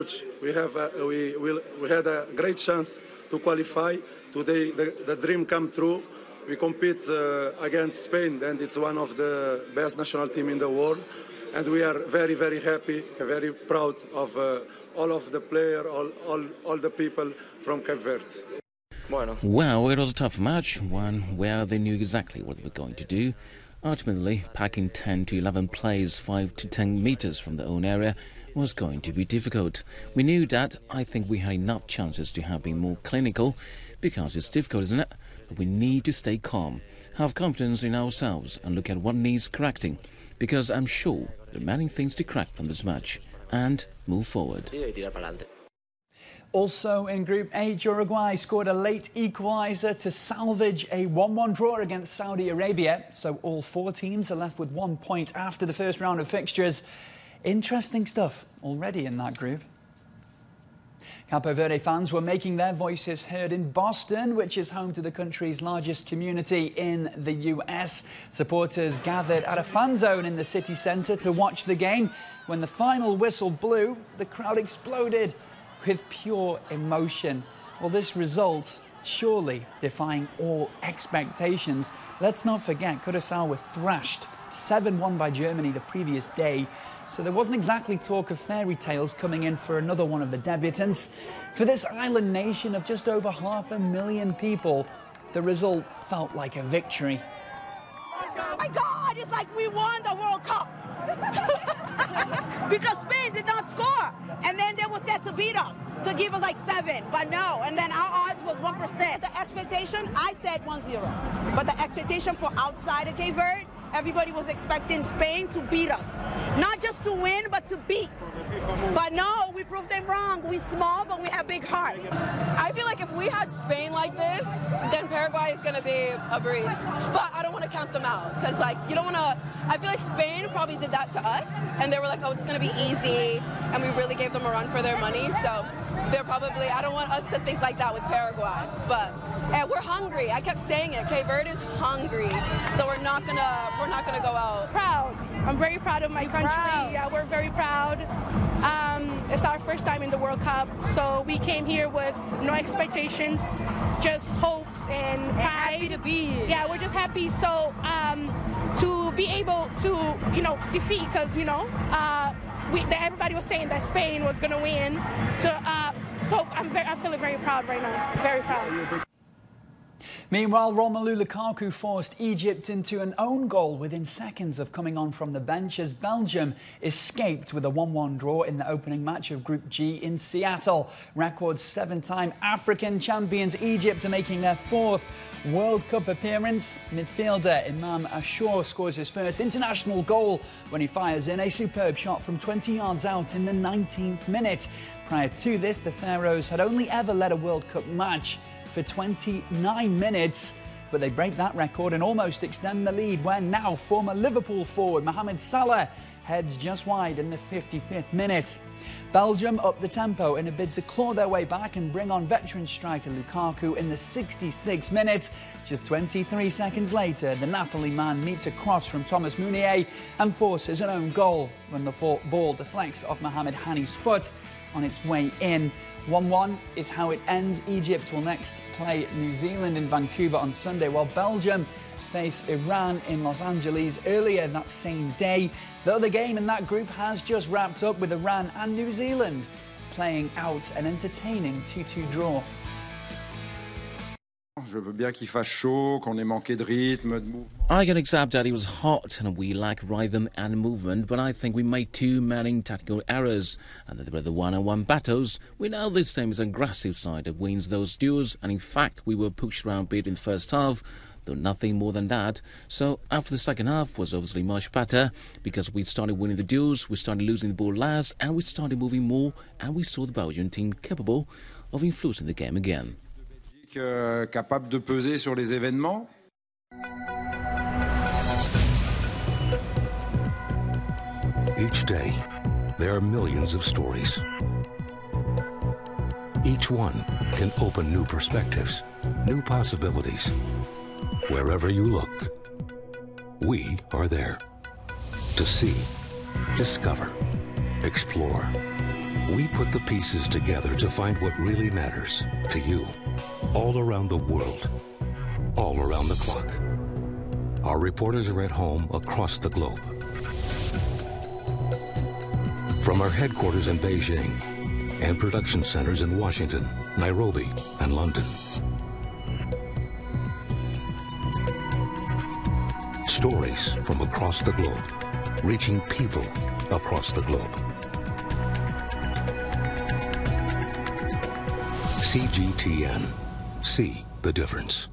We had a great chance to qualify. Today the dream come true. We compete against Spain, and it's one of the best national team in the world. And we are very, very happy, very proud of all of the players, all the people from Cape Verde. Well, it was a tough match, one where they knew exactly what they were going to do. Ultimately, packing 10 to 11 players 5 to 10 meters from their own area was going to be difficult. We knew that. I think we had enough chances to have been more clinical, because it's difficult, isn't it? But we need to stay calm, have confidence in ourselves and look at what needs correcting, because I'm sure there are many things to correct from this match, and move forward. Also in Group H, Uruguay scored a late equaliser to salvage a 1-1 draw against Saudi Arabia. So all 4 teams are left with 1 point after the first round of fixtures. Interesting stuff already in that group. Cape Verde fans were making their voices heard in Boston, which is home to the country's largest community in the US. Supporters gathered at a fan zone in the city centre to watch the game. When the final whistle blew, the crowd exploded with pure emotion. Well, this result surely defying all expectations. Let's not forget, Curaçao were thrashed 7-1 by Germany the previous day, so there wasn't exactly talk of fairy tales coming in for another one of the debutants. For this island nation of just over 500,000 people, the result felt like a victory. Oh my God, it's like we won the World Cup. Because Spain did not score, and then they were set to beat us, to give us like 7, but no, and then our odds was 1%. The expectation, I said 1-0, but the expectation for outside of Cape Verde, everybody was expecting Spain to beat us. Not just to win, but to beat. But no, we proved them wrong. We're small, but we have big heart. I feel like if we had Spain like this, then Paraguay is going to be a breeze. But I don't want to count them out, because like, you don't want to, I feel like Spain probably did that to us, and they were like, oh, it's going to be easy, and we really gave them a run for their money. So they're probably, I don't want us to think like that with Paraguay, but we're hungry. I kept saying it. Cape Verde is hungry, so we're not gonna go out. Proud. I'm very proud of my country. Proud. Yeah, we're very proud. It's our first time in the World Cup, so we came here with no expectations, just hopes and pride. Happy to be here. Yeah, we're just happy. So to be able to, defeat, because everybody was saying that Spain was going to win. So I'm feeling very proud right now. Very proud. Meanwhile, Romelu Lukaku forced Egypt into an own goal within seconds of coming on from the bench as Belgium escaped with a 1-1 draw in the opening match of Group G in Seattle. Record 7-time African champions Egypt are making their 4th World Cup appearance. Midfielder Imam Ashur scores his first international goal when he fires in a superb shot from 20 yards out in the 19th minute. Prior to this, the Pharaohs had only ever led a World Cup match for 29 minutes, but they break that record and almost extend the lead when now former Liverpool forward Mohamed Salah heads just wide in the 55th minute. Belgium up the tempo in a bid to claw their way back and bring on veteran striker Lukaku in the 66th minute. Just 23 seconds later, the Napoli man meets a cross from Thomas Meunier and forces an own goal when the ball deflects off Mohamed Hani's foot on its way in. 1-1 is how it ends. Egypt will next play New Zealand in Vancouver on Sunday, while Belgium face Iran in Los Angeles earlier that same day. The other game in that group has just wrapped up, with Iran and New Zealand playing out an entertaining 2-2 draw. I can accept that it was hot and we lack rhythm and movement, but I think we made too many tactical errors, and that there were the one-on-one battles. We know this team is an aggressive side that wins those duels, and in fact we were pushed around a bit in the first half, though nothing more than that. So after the second half was obviously much better, because we started winning the duels, we started losing the ball last, and we started moving more, and we saw the Belgian team capable of influencing the game again. Capable de peser sur les événements. Each day, there are millions of stories. Each one can open new perspectives, new possibilities. Wherever you look, we are there to see, discover, explore, We put the pieces together to find what really matters to you, all around the world, all around the clock. Our reporters are at home across the globe. From our headquarters in Beijing and production centers in Washington, Nairobi, and London. Stories from across the globe, reaching people across the globe. CGTN. See the difference.